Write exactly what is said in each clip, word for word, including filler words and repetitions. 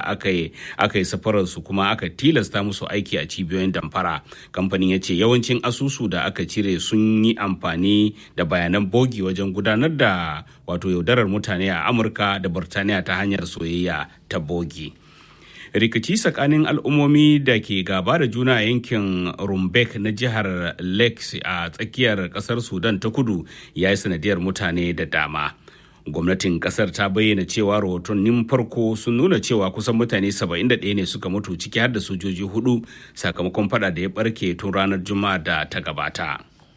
da aka yi aka yi safarar su kuma aka tilasta musu aiki a cibiyoyin damfara. Kamfanin ya ce yawancin asusu da aka cire sun yi amfani da bayanan bogi wajen gudanar da wato yaudarar mutane a Amurka da Burtaniya ta hanyar soyayya ta bogi. Rikici tsakanin al'ummomi da ke gaba da juna a yankin Rumbek na jihar Lakes a tsakiyar kasar Sudan ta kudu ya yi sanadiyar mutane da dama. Gwamnatin kasar ta bayyana cewa rahotannin farko sun nuna cewa kusan mutane saba'in da ɗaya ne suka mutu ciki har da sojoji hudu sakamakon fada da ya barke tun ranar Juma'a da ta gabata.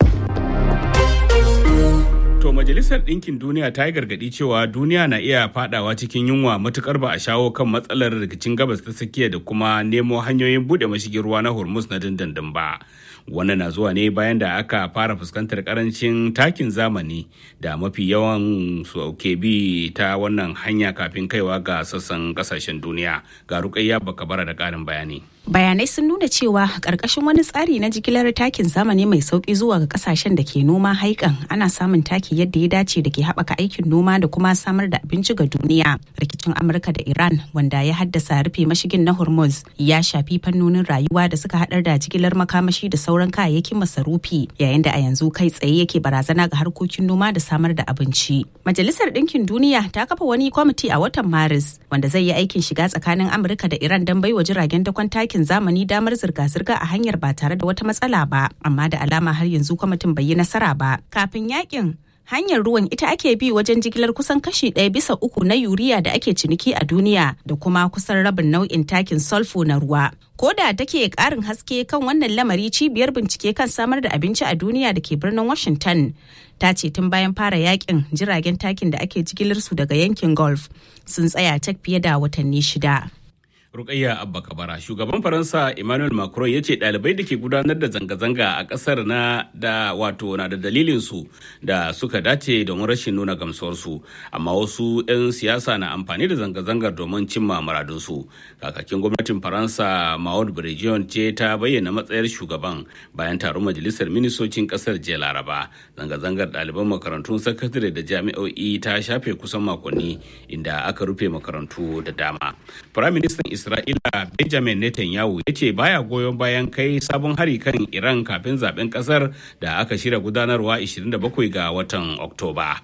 To Majalisar Ɗinkin Duniya ta yi gargaɗi cewa duniya na iya fadawa cikin yunwa matukar ba a shawo kan matsalar rikicin gabas ta tsakiya da kuma nemo hanyoyin buɗe mashigin ruwa na Hormuz na dindindin ba. Wannan na zuwa ne bayan da aka fara fuskantar karancin takin zamani da mafi yawan su ke bi ta wannan hanya kafin kaiwa ga sassan kasashen duniya. Ga Rukayya Bakabara da ƙarin bayani. Bayanai sun nuna cewa ƙarƙashin wani tsari na jigilar takin zamani mai sauƙi zuwa ga ƙasashen da ke noma haikan ana samun taki yadda ya dace da ke haɓaka aikin noma da kuma samar da abinci ga duniya. Rikicin Amurka da Iran wanda ya haddasa rufe mashigin na Hormuz ya shafi fannonin rayuwa da suka haɗar da jigilar makamashi da sauran kayayyakin masarufi yayin da a yanzu kai tsaye yake barazana ga harkokin noma da samar da abinci. Majalisar Ɗinkin Duniya ta kafa wani kwamiti a watan Maris wanda zai yi aikin shiga tsakanin Amurka da Iran don baiwa jiragen dakon takin zamani damar zirga-zirga a hanyar ba tare da wata matsala ba, amma da alama har yanzu kwamitin bai yi nasara ba. Kafin yakin hanyar ruwan ita ake bi wajen jigilar kusan kashi ɗaya bisa uku na yuriya da ake ciniki a duniya da kuma kusan rabin nau'in takin sulfur na ruwa. Ko da take ƙarin haske kan wannan lamari, cibiyar bincike kan samar da abinci a duniya da ke birnin Washington ta ce tun bayan fara yakin jiragen takin da ake jigilar su daga yankin Gulf sun tsaya tak fiye da watanni shida. Rukayya Abba Kabara. Shugaban Faransa Emmanuel Macron ya ce ɗalibai da ke gudanar da zanga-zanga a ƙasar na da wato na da dalilinsu da suka dace domin rashin nuna gamsuwarsu, amma wasu 'yan siyasa na amfani da zanga-zangar domin cimma muradunsu. Kakakin gwamnatin Faransa Maud Brejion ce ta bayyana matsayar shugaban bayan taron majalisar ministocin ƙasar jiya Laraba. Zanga-zangar ɗaliban makarantun sakandare da jami'o'i ta shafe kusan makonni inda aka rufe makarantu da dama. Firaministan Isra'ila Benjamin Netanyahu ya ce baya goyon bayan kai sabon hari kan Iran kafin zaben kasar da aka shirya gudanarwa ashirin da bakwai ga watan Oktoba.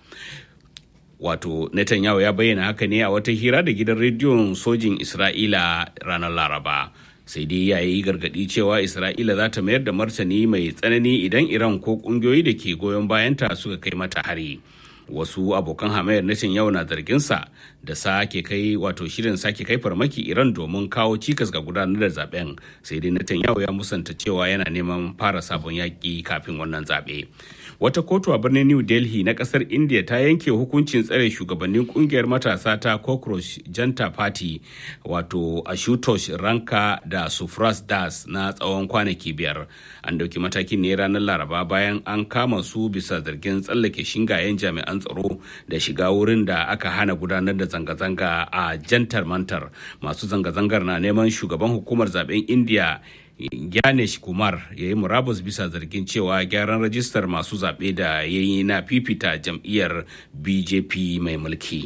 Wato Netanyahu ya bayyana haka ne a wata hira da gidan rediyon sojin Isra'ila ranar Laraba. Sai dai ya yi gargaɗi cewa Isra'ila za ta mayar da martani mai tsanani idan Iran ko ƙungiyoyi da ke goyon bayanta suka kai mata hari. Wasu abokan hamayar Netanyahu na zarginsa da sake kai wato shirin sake kai farmaki Iran domin kawo cikas ga gudanar da zaben, sai dai Netanyahu ya musanta cewa yana neman fara sabon yaƙi kafin wannan zaɓe. Wata kotu a birnin New Delhi na ƙasar India ta yanke hukuncin tsare shugabannin ƙungiyar matasa ta Cockroach Janta Party wato Ashutosh Ranka da Sufras Das na tsawon kwanaki biyar. An dauki matakin ne ranar Laraba bayan an kama su bisa zargin tsallake shingayen jami'an tsaro da shiga wurin da aka hana gudanar da zanga-zanga a Jantar Mantar. Masu zanga-zangar na neman shugaban hukumar zaben India Ganesh Kumar ya yi murabus bisa zargin cewa gyaran rajistar masu zaɓe da ya yi na fifita jam'iyyar B J P mai mulki.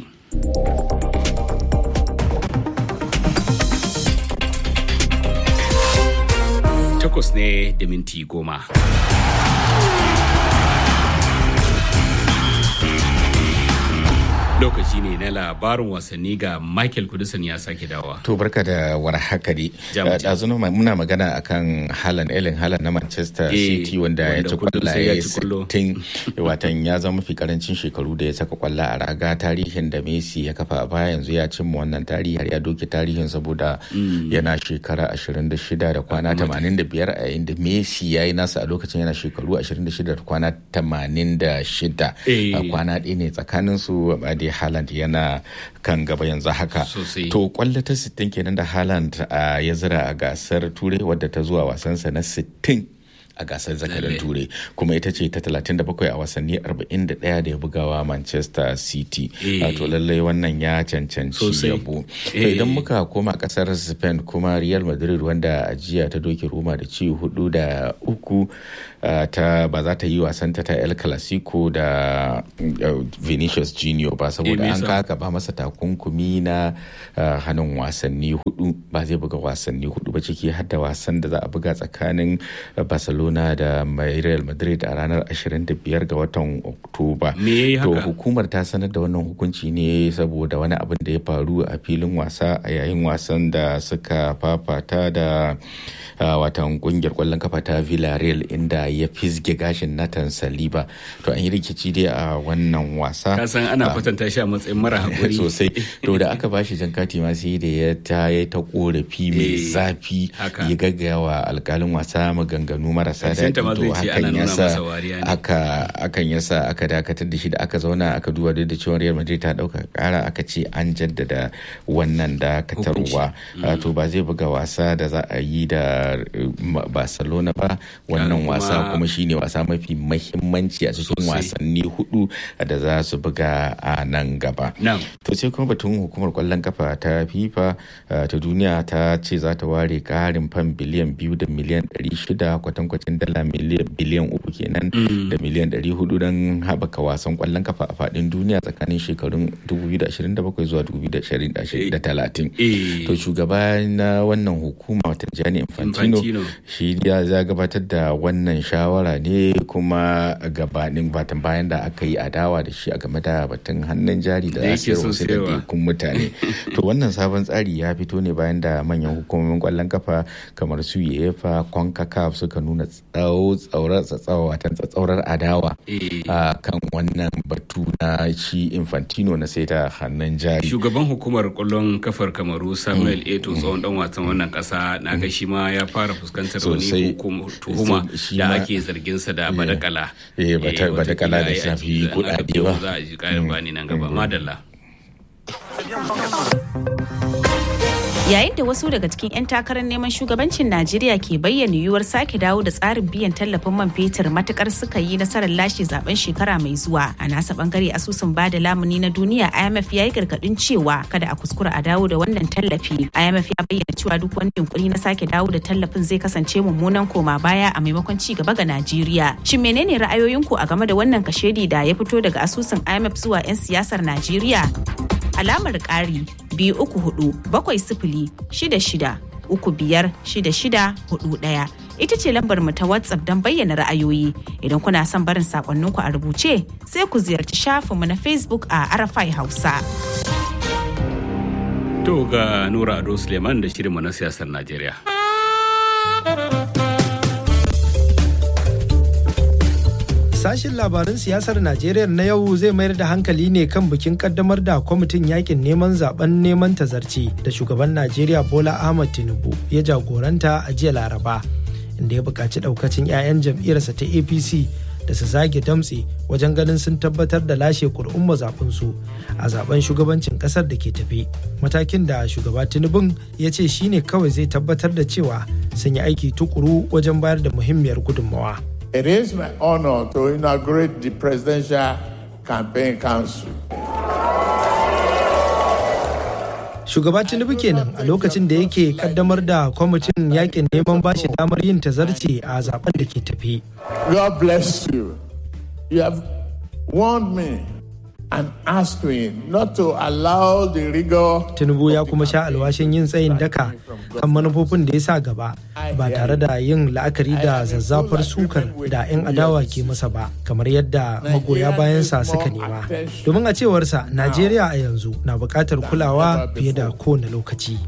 Takwas ne da minti goma. Lokaci ne na labarin wasanni ga Michael Kudusan ya sake dawa. To barka da warhaka dai. Ɗazu muna magana akan Haaland, Erling Haaland na Manchester City wanda ya ci kwallaye sittin, watan ya zama mafi karancin shekaru da ya saka kwalla a raga, tarihin da Messi ya kafa a baya yanzu ya cimma wannan tarihi har ya doke tarihin saboda yana shekara ashirin da shida da kwana tamanin da biyar a yayin da Messi ya yi nasa a lokacin yana shekaru ashirin da shida da kwana tamanin da shida. Kwana ɗaya ne tsakaninsu dai Haaland yana kan gaba yanzu haka. Sosai. To kwallo ta sittin kenan da Haaland uh, ya zira a gasar Turai wadda ta zuwa wasansa na sittin a gasar zakarin Turai, kuma ita ce ta talatin da bakwai a wasanni arba'in da ɗaya da ya bugawa Manchester City. E. To lallai wannan ya cancanci yabo. E. To idan muka koma kasar Spain kuma Real Madrid wanda a jiya ta doke Roma da ci hudu da uku ta ba za ta yi wasanta ta El Clasico da Vinicius Junior ba saboda an kaka ba masa takunkumi na hannun wasanni hudu, ba zai buga wasanni hudu ba ciki har da wasan da za a buga tsakanin Barcelona da Real Madrid a ranar ashirin da biyar ga watan Oktoba. To hukumar ta sanar da wannan hukunci ne saboda wani abin da ya faru a filin wasa a yayin wasan da suka fafata da watan kungiyar kwallon kafa ta Villarreal inda ya fisge gashin Nathan Saliba. To an yi rikici dai a wannan wasa. Ka san ana kwatanta shi a matsayin mara hakuri sosai. To da aka bashi jan kati ma sai da ya ta yi ta korafi mai zafi ya gaggawa alkalin wasa maganganu marasa daɗi. To hakan yasa aka akan yasa aka dakatar da shi da aka zauna aka duba da cewa Real Madrid ta dauka kara aka ce an jaddada wannan dakatarwa. To ba zai buga wasa da za a yi da Barcelona ba, wannan wasa kuma shine wasa mafi mahimmanci a cikin wasanni hudu da za su buga a nan gaba. To sai kuma batun hukumar kwallon kafa ta FIFA ta duniya ta ce za ta ware karin fan biliyan biyu da miliyan ɗari shida kwatankwacin dala biliyan uku kenan da miliyan ɗari hudu don haɓaka wasan kwallon kafa a faɗin duniya tsakanin shekarun dubu biyu da ashirin da bakwai zuwa dubu biyu da talatin. To shugaba na wannan hukuma wata Gianni Infantino shi ya gabatar da wannan shawara ne kuma gabanin batan bayan da aka yi adawa da shi a game da batun hannun jari da asiyar wasu ɗaiɗaikun mutane. To wannan sabon tsari ya fito ne bayan da manyan hukumomin kwallon kafa kamar su UEFA, CONCACAF suka nuna tsatsaurar adawa a kan wannan batu na shi Infantino na sai da hannun jari. Shugaban hukumar kwallon kafar Kamaru Samuel Eto'o tsohon dan wasan wannan kasa na ga shi ma ya fara fuskantar wani tuhuma da ake zargin sa da badakala. Eh badakala da shafi kudade ba. Za a ji kayan bani nan gaba. Madalla. Yayin da wasu daga cikin 'yan takarar neman shugabancin Najeriya ke bayyana yiwuwar sake dawo da tsarin biyan tallafin man fetur matukar suka yi nasarar lashe zaben shekara mai zuwa, a nasa bangare asusun bada lamuni na duniya I M F ya yi gargadin cewa kada a kuskura a dawo da wannan tallafi. I M F ya bayyana cewa duk wani yunkuri na sake dawo da tallafin zai kasance mummunan koma baya a maimakon ci gaba ga Najeriya. Shin menene ra'ayoyinku a game da wannan kashedi da ya fito daga asusun I M F zuwa 'yan siyasar Najeriya? Alamar ƙari biyu uku hudu bakwai sifili shida shida uku biyar shida shida hudu ɗaya ita ce lambar mu ta WhatsApp don bayyana ra'ayoyi. Idan kuna son barin sakonninku a rubuce sai ku ziyarci shafinmu na Facebook a Arafai Hausa. To ga Nura Ado Suleiman da shirinmu na siyasar Najeriya. Sashin labarin siyasar Najeriya na yau zai mayar da hankali ne kan bikin kaddamar da kwamitin yakin neman zaben neman tazarci da shugaban Najeriya Bola Ahmed Tinubu ya jagoranta a jiya Laraba, inda ya buƙaci ɗaukacin 'ya'yan jam'iyyarsa ta A P C da su zage damtse wajen ganin sun tabbatar da lashe ƙuri'un mazaɓinsu a zaben shugabancin ƙasar da ke tafi. Matakin da shugaba Tinubun ya ce shine kawai zai tabbatar da cewa sun yi aiki tukuru wajen bayar da muhimmiyar gudunmawa. It is my honor to inaugurate the Presidential Campaign Council. Shugaba Tinubu kenan a lokacin da yake kaddamar da kwamitin yakin neman bashi damar yin tazarci a zaben da ke tafi. God bless you. You have warned me and asked me not to allow the rigor. Tinubu ya kuma sha alwashin yin tsayin daka kan manufofin da ya sa gaba ba tare da yin la'akari da zazzafar sukar da 'yan adawa ke masa ba, kamar yadda magoya bayansa suka nema. Domin a cewarsa Najeriya a yanzu na buƙatar kulawa fiye da kowane lokaci.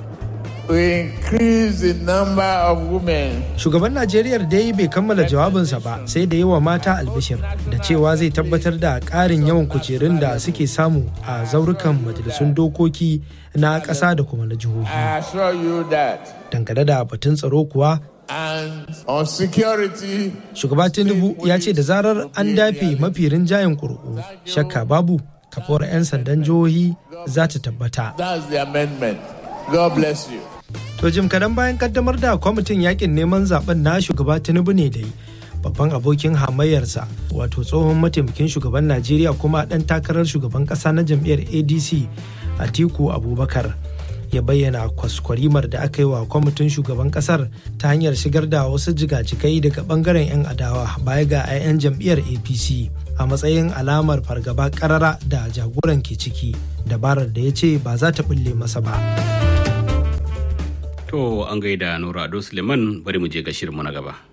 Shugaban Najeriya dai bai kammala jawabinsa ba sai da yi wa mata albishir da cewa zai tabbatar da ƙarin yawan kujerun da suke samu a zaurukan majalisun dokoki na ƙasa da kuma na jihohi. Dangane da batun tsaro kuwa, Shugaba Tinubu ya ce da zarar an dafe mafi rinjayen ƙuri'u, shakka babu kafuwar 'yan sandan jihohi za ta tabbata. God bless you. To jim kadan bayan kaddamar da kwamitin yakin neman zaben na shugaba Tinubu ne dai babban abokin hamayyarsa wato tsohon mataimakin shugaban Najeriya kuma dan takarar shugaban kasa na jam'iyyar A D C Atiku Abubakar ya bayyana kwaskwarimar da aka yi wa kwamitin shugaban kasar ta hanyar shigar da wasu jigajigai daga bangaren 'yan adawa baya ga 'ya'yan jam'iyyar A P C a matsayin alamar fargaba karara da jagoran ke ciki, dabarar da ya ce ba za ta bulle masa ba. To an gaida Nura Ado Suleiman, bari mu je ga shirinmu na gaba.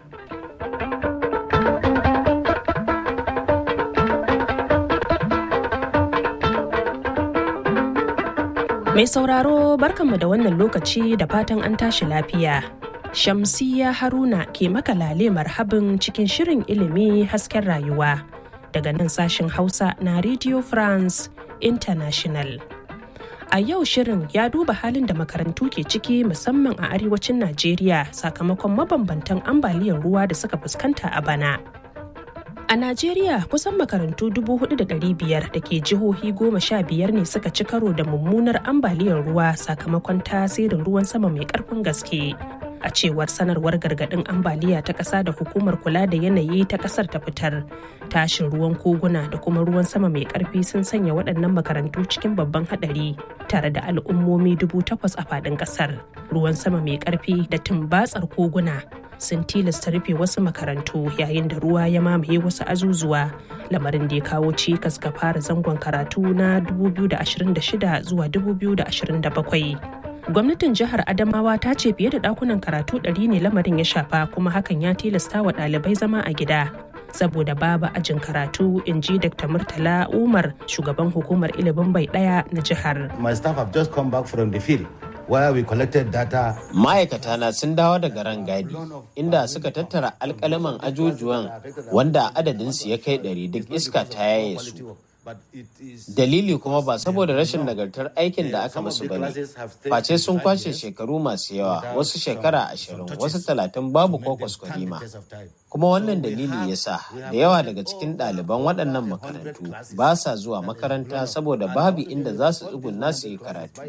Mai sauraro barkanmu da wannan lokaci da fatan an tashi lafiya. Shamsiyya Haruna ke maka lale marhabin cikin shirin ilimi hasken rayuwa daga nan sashen Hausa na Radio France International. A yau shirin ya duba halin da makarantu ke ciki musamman a arewacin Najeriya sakamakon mabambantan ambaliyar ruwa da suka fuskanta a bana. A Najeriya kusan makarantu dubu hudu da ɗari biyar da ke jihohi goma sha biyar ne suka ci karo da mummunar ambaliyar ruwa sakamakon tasirin ruwan sama mai ƙarfin gaske. A cewar sanarwar gargaɗin ambaliya ta ƙasa da hukumar kula da yanayi ta ƙasar ta fitar, tashin ruwan koguna da kuma ruwan sama mai ƙarfi sun sanya waɗannan makarantu cikin babban haɗari tare da al'ummomi dubu takwas a faɗin ƙasar. Ruwan sama mai ƙarfi da tumbatsar koguna sun tilasta rufe wasu makarantu yayin da ruwa ya mamaye wasu azuzuwa, lamarin da ya kawo cikas ga fara zangon karatu na dubu biyu da ashirin da shida zuwa dubu biyu da ashirin da bakwai. Gwamnatin jihar Adamawa ta ce fiye da ɗakunan karatu ɗari ne lamarin ya shafa, kuma hakan ya tilasta wa ɗalibai zama a gida saboda babu ajin karatu, in ji Doctor Murtala Umar, shugaban hukumar ilimin bai ɗaya na jihar. My staff have just come back from the field. Where we collected data. Ma'aikata na sun dawo daga rangadi inda suka tattara alkalaman ajujuwan wanda adadinsu ya kai ɗari duk iska ta yaye su. Dalili kuma ba saboda rashin nagartar aikin da aka musu bane, face sun kwashe shekaru masu yawa, wasu shekara ashirin, wasu talatin babu ko kwaskwarima. Kuma wannan dalili ya sa da yawa daga cikin ɗaliban waɗannan makarantu ba sa zuwa makaranta saboda babu inda za su tsugunna su yi karatu.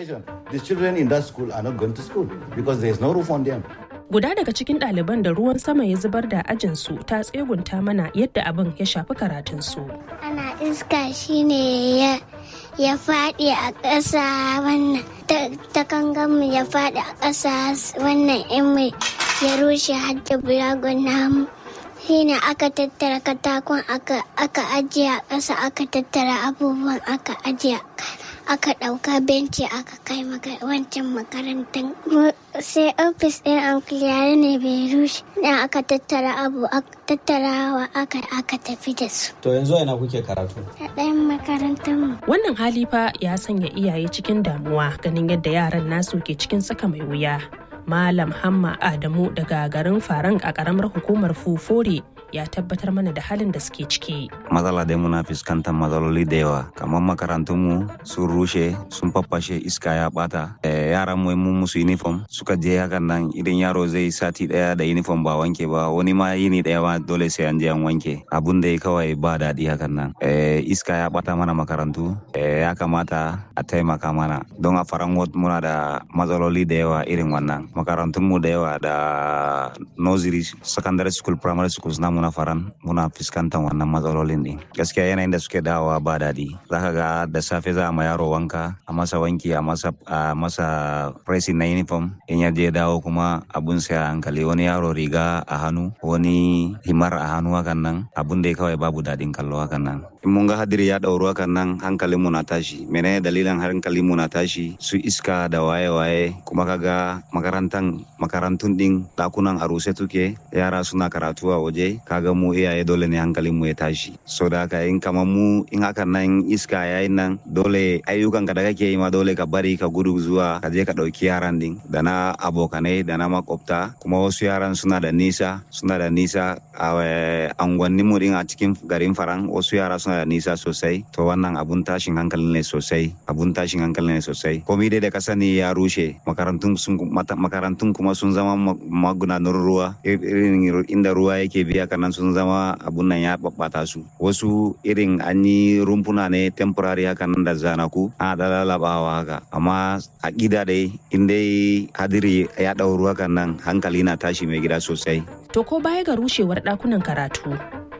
Guda daga cikin ɗaliban da ruwan sama ya zubar da ajinsu ta tsegunta mana yadda abin ya shafi karatunsu. Ana iska shine ya ya faɗi a ƙasa, wannan ta kanganmu ya faɗi a ƙasa, wannan in ya rushe hadda bulagon namu. Shine aka tattara katakon aka ajiye a ƙasa, aka tattara abubuwan aka ajiye, aka ɗauka benci aka kai wancan makarantar. Sai ofis ɗin amkiliyar ne bai rushe, dan aka tattara abu tattarawa aka aka tafi da su. To yanzu ina kuke karatu? A ɗayan makarantar mu. Wannan hali fa ya sanya iyaye cikin damuwa ganin yadda yaran nasu ke cikin tsaka mai wuya. Malam Hamma Adamu daga garin Farang a ƙaramar hukumar Fufore ya tabbatar mana da halin da suke ciki. Matsala dai muna fuskantar matsaloli da yawa, kamar makarantunmu sun rushe, sun faffashe, iska ya bata. E, yaran mu mun musu uniform suka je hakan nan, idan yaro zai sati daya da uniform ba wanke ba, wani ma yini daya ma dole sai an je an wanke. Abun da kawai ba daɗi hakan nan. E, iska ya bata mana makarantu, e, ya kamata a taimaka mana. Don a Farang muna da matsaloli da yawa irin wannan. Makarantunmu da yawa da nursery, secondary school, primary schools namu na Faran muna fuskantar wannan matsalolin din. Gaskiya yanayin da suke dawowa ba daɗi. Zaka ga da safe za a ma yaro wanka, a masa wanki, a masa a masa pressing na uniform. In ya je dawo kuma abun sai a hankali, wani yaro riga a hannu, wani himar a hannu hakan nan. Abun da kawai babu daɗin kallo hakan nan. In mun ga hadiri ya ɗauru hakan nan, hankalin mu na tashi. Menene dalilan hankalin mu na tashi? Su iska da waye-waye, kuma kaga makarantan makarantun din dakunan a ruse tuke, yara suna karatu a waje. Kaga mu iyaye dole ne hankalin mu ya tashi. So da haka in kamar mu in hakan nan iska yayin nan, dole ayyukan ka da kake yi ma dole ka bari ka gudu zuwa ka je ka ɗauki yaran din da na abokanai da na makwabta. Kuma wasu yaran suna da nisa suna da nisa a angwannin mu din a cikin garin Farang, wasu yara suna da nisa sosai. To wannan abun tashin hankali ne sosai, abun tashin hankali ne sosai. Komai dai da ka sani ya rushe, makarantun sun makarantun kuma sun zama magudanar ruwa, irin inda ruwa yake biya kanan sun zama abun nan ya babbata su. Wasu irin an yi rumfuna ne temporary haka nan da zanaku ana da lalabawa haka, amma a gida dai in dai hadiri ya ɗauru hakan nan hankali na tashi mai gida sosai. To ko baya ga rushewar ɗakunan karatu,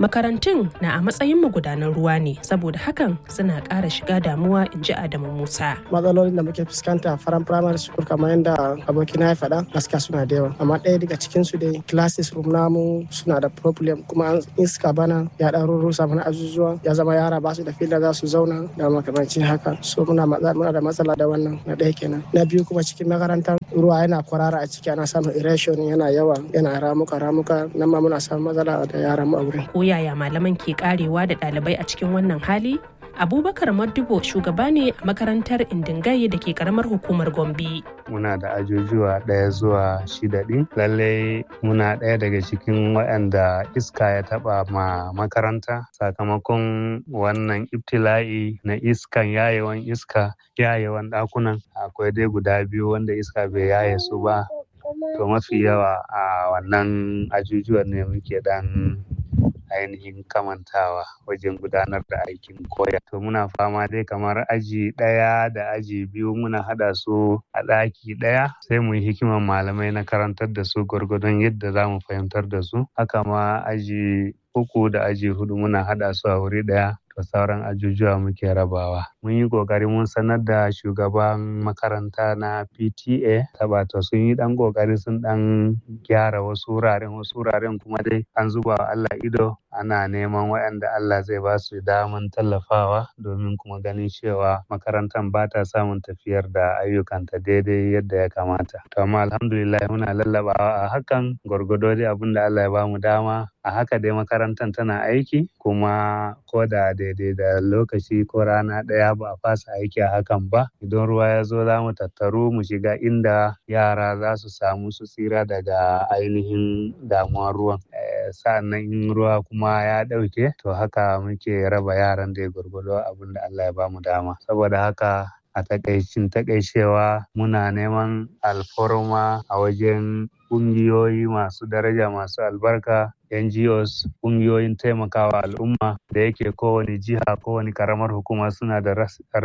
Makarantun na a matsayin magudanan ruwa ne, saboda hakan suna ƙara shiga damuwa, in ji Adamu Musa. Matsalolin da muke fuskanta a faran primary school kamar yadda abokina ya faɗa gaskiya suna da yawa. Amma ɗaya daga cikin su dai classes room namu suna da problem, kuma iska bana ya ɗan rurrusa mana azuzuwa, ya zama yara ba su da fila za su zauna da makamancin haka. So muna muna da matsala da wannan, na ɗaya kenan. Na biyu kuma cikin makarantar ruwa yana kwarara a ciki, ana samun erosion yana yawa, yana ramuka ramuka, nan ma muna samun matsala da yaran mu a wurin. Ko yaya malaman ke karewa da ɗalibai a cikin wannan hali? Abubakar Modibo shugaba ne a makarantar Indingaye da ke karamar hukumar Gombe. Muna da ajujuwa ɗaya zuwa shida ɗin. Lallai muna ɗaya daga cikin waɗanda iska ya taɓa ma makaranta sakamakon wannan ibtila'i na iskan yayewan iska yayewan ɗakunan. Akwai dai guda biyu wanda iska bai yaye su ba. To mafi yawa a wannan ajujuwan ne muke dan ainihin kamantawa wajen gudanar da aikin koya. To muna fama dai kamar aji ɗaya da aji biyu muna haɗa su a ɗaki ɗaya, sai mu yi hikiman malamai na karantar da su gwargwadon yadda za mu fahimtar da su. Haka ma aji uku da aji hudu muna haɗa su a wuri ɗaya. To sauran ajujuwa muke rabawa. Mun yi ƙoƙari mun sanar da shugaban makaranta na P T A, tabato sun yi ɗan ƙoƙari sun ɗan gyara wasu wuraren, wasu wuraren kuma dai an zuba wa Allah ido, ana neman waɗanda Allah zai ba su daman tallafawa domin kuma ganin cewa makarantar ba ta samun tafiyar da ayyukanta daidai yadda ya kamata. To amma alhamdulillah muna lallabawa a hakan gwargwado dai abin da Allah ya ba mu dama. A haka dai makarantar tana aiki, kuma ko da daidai da lokaci ko rana ɗaya ba a fasa aiki a hakan ba. Idan ruwa ya zo za mu tattaru mu shiga inda yara za su samu su tsira daga ainihin damuwar ruwan. Sa'an nan in ruwa kuma ya ɗauke, to haka muke raba yaran da ya gwargwado abin da Allah ya ba mu dama. Saboda haka a takaicin takaicewa muna neman alfarma a wajen ƙungiyoyi masu daraja masu albarka, N G Os, ƙungiyoyin taimakawa al'umma da yake kowane jiha kowane karamar hukuma suna da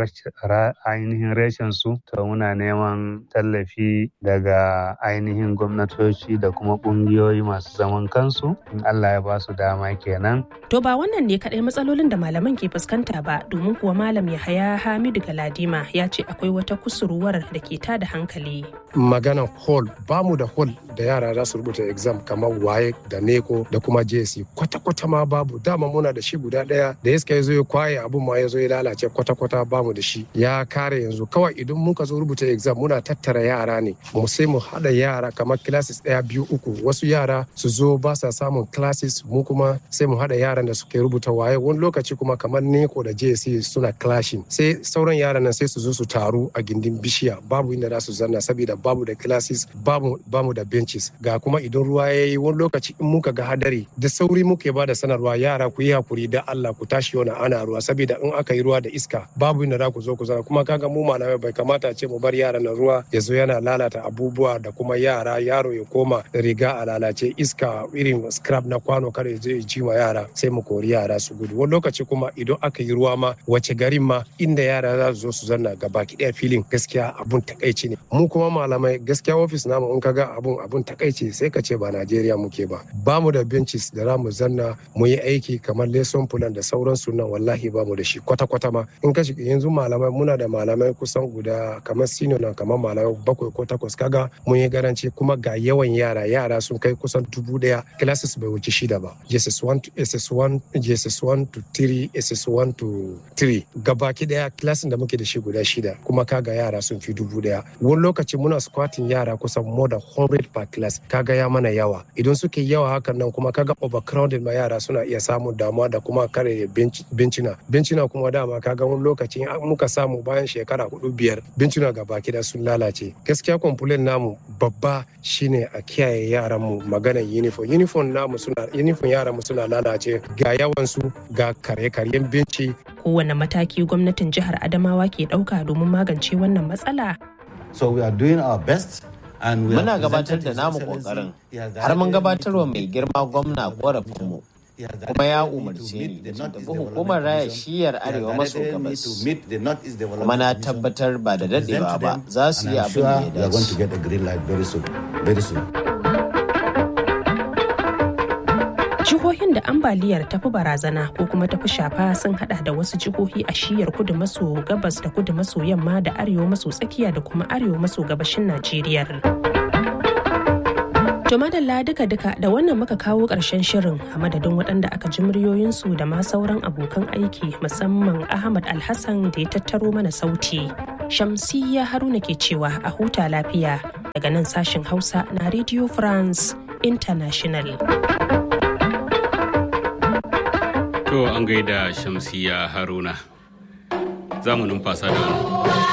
ainihin reshen su. To muna neman tallafi daga ainihin gwamnatoci da kuma ƙungiyoyi masu zaman kansu, in Allah ya ba su dama kenan. To ba wannan ne kaɗai matsalolin da malaman ke fuskanta ba, domin kuwa Malam Yahaya Hamidu Galadima ya ce akwai wata kusurwar da ke tada hankali. Maganan hall, ba mu da hall da yara za su rubuta exam kamar waye da neko da kuma J C, kwata-kwata ma babu. Dama muna da shi guda ɗaya da iska ya zo ya kwaye abun ma ya zo ya lalace, kwata-kwata ba mu da shi, ya kare yanzu. Kawai idan muka zo rubuta exam muna tattara yara ne, mu sai mu haɗa yara kamar classes ɗaya biyu uku, wasu yara su zo ba sa samun classes, mu kuma sai mu haɗa yaran da suke rubuta waye. Wani lokaci kuma kamar neko da J C suna clashing, sai sauran yaran nan sai su zo su taru a gindin bishiya, babu inda za su zanna saboda babu da classes, babu bamu da benches. Ga kuma idan ruwa ya yi wani lokaci in muka ga hadari da sauri muke ba da sanarwa, yara ku yi hakuri da Allah ku tashi yana ana ruwa, saboda in aka yi ruwa da iska babu inda za ku zo ku zana. Kuma kaga mu malamai bai kamata ce mu bar yaran na ruwa ya zo yana lalata abubuwa da kuma yara, yaro ya koma riga a lalace, iska irin scrap na kwano kare zai ji ma yara, sai mu kori yara su gudu. Wani lokaci kuma idan aka yi ruwa ma wace garin ma inda yara za su zo su zanna gabaki ɗaya filin, gaskiya abun takaici ne. Mu kuma malamai gaskiya ofis namu in kaga abun abun takaici sai ka ce ba Najeriya muke ba. Ba mu da benches da za mu zanna mu yi aiki kamar lesson plan da sauransu nan, wallahi ba mu da shi kwata-kwata ma. In ka shiga yanzu malamai muna da malamai kusan guda kamar senior nan kamar malamai bakwai ko takwas, kaga mun yi garanci, kuma ga yawan yara yara sun kai kusan dubu daya, classes bai wuce shida ba, J S S one to S S one, J S S one to three, S S one to three, gabaki daya classes da muke da shi guda shida, kuma kaga yara sun fi dubu daya. Wani lokaci muna squatting yara kusan more than one hundred per class, kaga ya mana yawa. Idan suke yawa hakan nan kuma kaga overcrowded ma yara suna iya samun damuwa da kuma kare bencina. Bencina kuma dama kaga wani lokaci muka samu bayan shekara hudu biyar bencina gabaki da sun lalace. Gaskiya complaint namu babba shine a kiyaye yaran mu maganar uniform. Uniform namu suna uniform yaran mu suna lalace, ga yawan su ga kare-karyen benci. Kowane mataki gwamnatin jihar Adamawa ke ɗauka domin magance wannan matsala? So we are doing our best. Muna gabatar da namu kokarin, har mun gabatar wa mai girma gwamna korafinmu, kuma ya umarce ni da tafi hukumar raya shiyar arewa maso gabas, kuma na tabbatar ba da dadewa ba za su yi abin da ya dace. Jihohin da ambaliyar tafi barazana ko kuma tafi shafa sun hada da wasu jihohi a shiyar kudu maso gabas da kudu maso yamma da arewa maso tsakiya da kuma arewa maso gabashin Najeriya. To madalla duka-duka da wannan muka kawo ƙarshen shirin a madadin waɗanda aka ji muryoyinsu da ma sauran abokan aiki musamman Ahmad Alhassan da ya tattaro mana sauti. Shamsiyya Haruna ke cewa a huta lafiya daga nan sashen Hausa na Radio France International. To an gaida Shamsiyya Haruna. Za mu numfasa da wani.